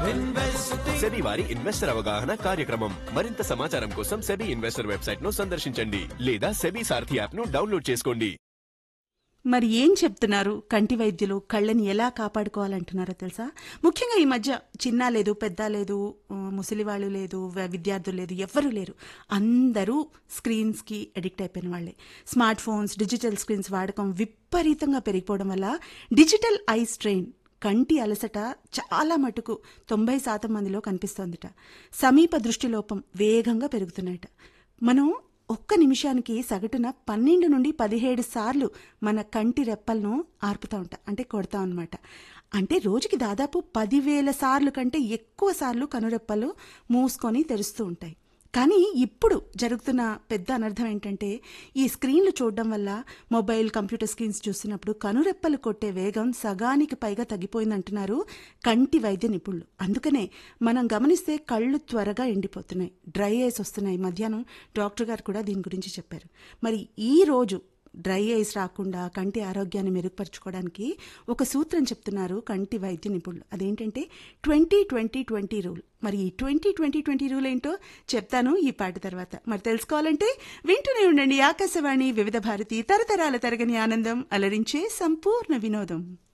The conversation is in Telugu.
సెబీ వారి ఇన్వెస్టర్ అవగాహన కార్యక్రమం. మరింత సమాచారం కోసం సెబీ ఇన్వెస్టర్ వెబ్సైట్ ను సందర్శించండి లేదా సెబీ సారథి యాప్ ను డౌన్లోడ్ చేసుకోండి. మరి ఏం చెప్తున్నారు కంటి వైద్యులు? కళ్ళని ఎలా కాపాడుకోవాలంటున్నారో తెలుసా? ముఖ్యంగా ఈ మధ్య చిన్న లేదు, పెద్ద లేదు, ముసలివాళ్ళు లేదు, విద్యార్థులు లేదు, ఎవ్వరూ లేరు. అందరూ స్క్రీన్స్కి అడిక్ట్ అయిపోయిన వాళ్ళే. స్మార్ట్ ఫోన్స్, డిజిటల్ స్క్రీన్స్ వాడకం విపరీతంగా పెరిగిపోవడం వల్ల డిజిటల్ ఐ స్ట్రెయిన్, కంటి అలసట చాలా మటుకు 90% మందిలో కనిపిస్తోందిట. సమీప దృష్టిలోపం వేగంగా పెరుగుతున్నాయట. మనం ఒక్క నిమిషానికి సగటున 12 నుండి 17 సార్లు మన కంటి రెప్పలను ఆర్పుతా ఉంటాం, అంటే కొడతాం అనమాట. అంటే రోజుకి దాదాపు 10,000 సార్లు కంటే ఎక్కువ సార్లు కనురెప్పలు మూసుకొని తెరుస్తూ ఉంటాయి. కానీ ఇప్పుడు జరుగుతున్న పెద్ద అనర్థం ఏంటంటే, ఈ స్క్రీన్లు చూడడం వల్ల, మొబైల్, కంప్యూటర్ స్క్రీన్స్ చూస్తున్నప్పుడు కనురెప్పలు కొట్టే వేగం సగానికి పైగా తగ్గిపోయిందంటున్నారు కంటి వైద్య నిపుణులు. అందుకనే మనం గమనిస్తే కళ్ళు త్వరగా ఎండిపోతున్నాయి, డ్రై ఐస్ వస్తున్నాయి. మధ్యాహ్నం డాక్టర్ గారు కూడా దీని గురించి చెప్పారు. మరి ఈ రోజు డ్రై ఐస్ రాకుండా కంటి ఆరోగ్యాన్ని మెరుగుపరుచుకోవడానికి ఒక సూత్రం చెప్తున్నారు కంటి వైద్య నిపుణులు. అదేంటంటే 20-20-20 రూల్. మరి ఈ 20-20-20 రూల్ ఏంటో చెప్తాను ఈ పాట తర్వాత. మరి తెలుసుకోవాలంటే వింటూనే ఉండండి ఆకాశవాణి వివిధ భారతి, తరతరాల తరగని ఆనందం, అలరించే సంపూర్ణ వినోదం.